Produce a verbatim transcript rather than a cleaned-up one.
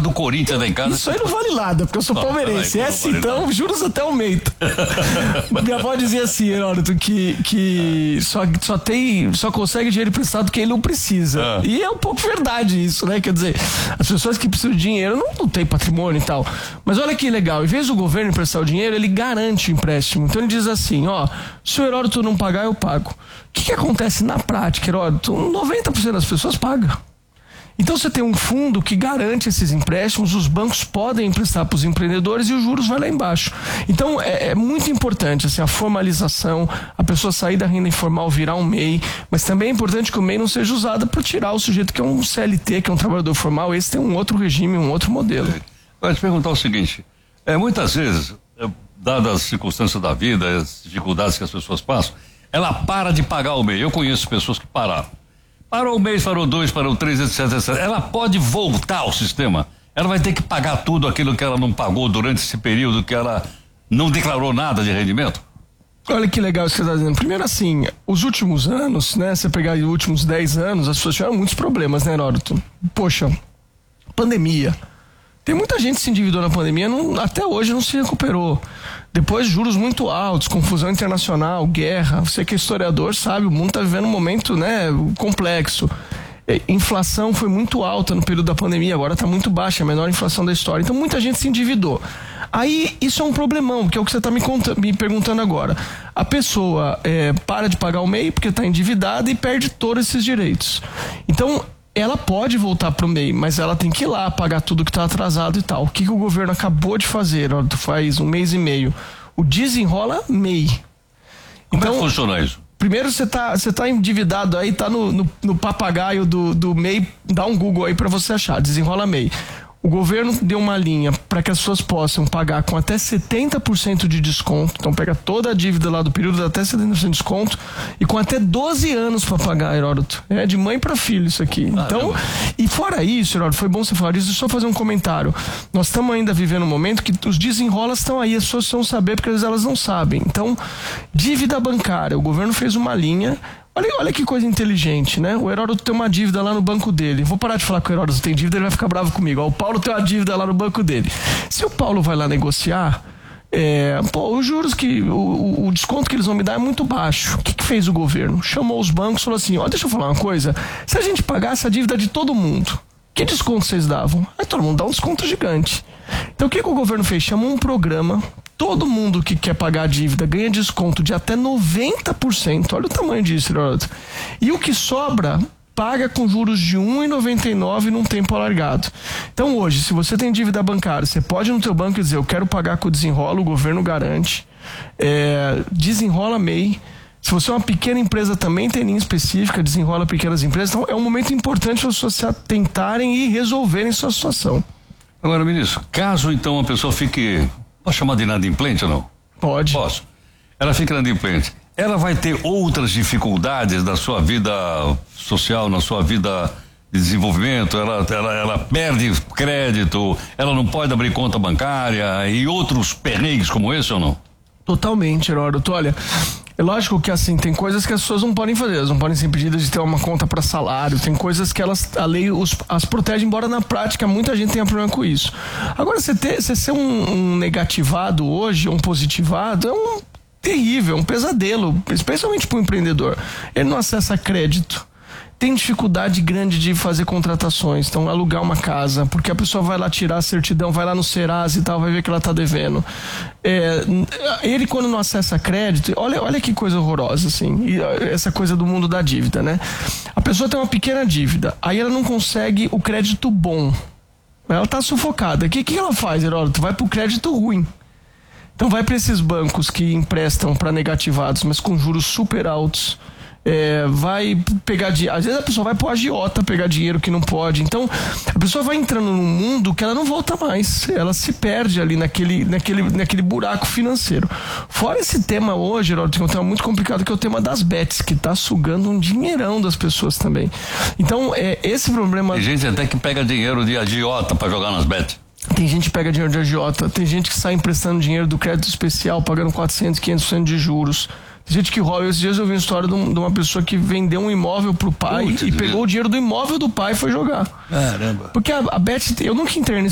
do Corinthians lá em casa. Isso aí não vale nada, porque eu sou palmeirense. Não, Essa vale então, nada. juros até aumenta. Minha avó dizia assim, Heródoto, que, que só, só tem, só consegue dinheiro emprestado quem não precisa. Ah. E é um pouco verdade isso, né? Quer dizer, as pessoas que precisam de dinheiro não, não têm patrimônio e tal. Mas olha que legal, em vez do governo emprestar o dinheiro, ele garante o empréstimo. Então ele diz assim, ó, se o Heródoto não pagar, eu pago. O que, que acontece na prática, Heródoto? noventa por cento das pessoas pagam. Então você tem um fundo que garante esses empréstimos, os bancos podem emprestar para os empreendedores e os juros vai lá embaixo. Então é, é muito importante assim, a formalização, a pessoa sair da renda informal, virar um M E I, mas também é importante que o M E I não seja usado para tirar o sujeito que é um C L T, que é um trabalhador formal. Esse tem um outro regime, um outro modelo. Eu vou te perguntar o seguinte, é, muitas vezes, é, dadas as circunstâncias da vida, as dificuldades que as pessoas passam, ela para de pagar o M E I. Eu conheço pessoas que pararam. Parou um mês, parou dois, parou três, etc, etcétera. Ela pode voltar ao sistema. Ela vai ter que pagar tudo aquilo que ela não pagou durante esse período que ela não declarou nada de rendimento? Olha que legal isso que você está dizendo. Primeiro assim, os últimos anos, né? Você pegar os últimos dez anos, as pessoas tiveram muitos problemas, né, Heródoto? Poxa, pandemia. Tem muita gente que se endividou na pandemia, não, até hoje não se recuperou. Depois juros muito altos, confusão internacional, guerra. Você que é historiador sabe, o mundo está vivendo um momento, né, complexo. É, inflação foi muito alta no período da pandemia, agora está muito baixa, a menor inflação da história. Então muita gente se endividou. Aí isso é um problemão, que é o que você está me, me perguntando agora. A pessoa é, para de pagar o M E I porque está endividada e perde todos esses direitos. Então ela pode voltar para o M E I, mas ela tem que ir lá pagar tudo que está atrasado e tal. O que, que o governo acabou de fazer? Ó, faz um mês e meio. O Desenrola M E I. Como então, é que funciona isso? Primeiro você tá, você tá endividado aí, tá no, no, no papagaio do, do M E I, dá um Google aí para você achar, Desenrola M E I. O governo deu uma linha para que as pessoas possam pagar com até setenta por cento de desconto. Então pega toda a dívida lá do período, dá até setenta por cento de desconto e com até doze anos para pagar, Heródoto. É de mãe para filho isso aqui. Então, e fora isso, Heródoto, foi bom você falar disso, só fazer um comentário. Nós estamos ainda vivendo um momento que os desenrolas estão aí, as pessoas precisam saber porque às vezes elas não sabem. Então, dívida bancária, o governo fez uma linha. Olha, olha que coisa inteligente, né? O Heródoto tem uma dívida lá no banco dele. Vou parar de falar que o Heródoto tem dívida, ele vai ficar bravo comigo. Ó, o Paulo tem uma dívida lá no banco dele. Se o Paulo vai lá negociar, é, pô, os juros que. O, o desconto que eles vão me dar é muito baixo. O que, que fez o governo? Chamou os bancos e falou assim: ó, deixa eu falar uma coisa. Se a gente pagasse a dívida de todo mundo, que desconto vocês davam? Aí todo mundo dá um desconto gigante. Então o que, que o governo fez? Chamou um programa. Todo mundo que quer pagar a dívida ganha desconto de até noventa por cento. Olha o tamanho disso, Heródoto. E o que sobra, paga com juros de um vírgula noventa e nove num tempo alargado. Então hoje, se você tem dívida bancária, você pode ir no teu banco e dizer, eu quero pagar com o Desenrola, o governo garante. É, Desenrola M E I. Se você é uma pequena empresa, também tem linha específica, Desenrola Pequenas Empresas. Então é um momento importante para as pessoas se atentarem e resolverem sua situação. Agora, ministro, caso então a pessoa fique... Posso chamar de inadimplente ou não? Pode. Posso. Ela fica inadimplente. Ela vai ter outras dificuldades na sua vida social, na sua vida de desenvolvimento, ela, ela, ela perde crédito, ela não pode abrir conta bancária e outros perrengues como esse ou não? Totalmente, Heródoto. Olha, é lógico que assim, tem coisas que as pessoas não podem fazer, elas não podem ser impedidas de ter uma conta para salário, tem coisas que elas, a lei os, as protege, embora na prática muita gente tenha problema com isso. Agora, você, ter, você ser um, um negativado hoje, um positivado, é um terrível, um pesadelo, especialmente para o empreendedor. Ele não acessa crédito. Tem dificuldade grande de fazer contratações, então alugar uma casa, porque a pessoa vai lá tirar a certidão, vai lá no Serasa e tal, vai ver que ela está devendo. É, ele quando não acessa crédito, olha, olha que coisa horrorosa, assim, e essa coisa do mundo da dívida, né? A pessoa tem uma pequena dívida, aí ela não consegue o crédito bom, ela está sufocada. O que, que ela faz, Heródoto? Vai para o crédito ruim. Então vai para esses bancos que emprestam para negativados, mas com juros super altos. É, vai pegar dinheiro, às vezes a pessoa vai pro agiota pegar dinheiro que não pode, então a pessoa vai entrando num mundo que ela não volta mais, ela se perde ali naquele, naquele, naquele buraco financeiro. Fora esse tema hoje, Heródoto, que é um tema muito complicado, que é o tema das bets, que tá sugando um dinheirão das pessoas também. Então é, esse problema... Tem gente até que pega dinheiro de agiota para jogar nas bets. Tem gente que pega dinheiro de agiota, tem gente que sai emprestando dinheiro do crédito especial, pagando quatrocentos, quinhentos por cento de juros. Tem gente que rouba. Esses dias eu vi uma história de, um, de uma pessoa que vendeu um imóvel pro pai. Putz, e pegou o dinheiro do imóvel do pai e foi jogar. Caramba. Porque a, a Bet, eu nunca entrei nesse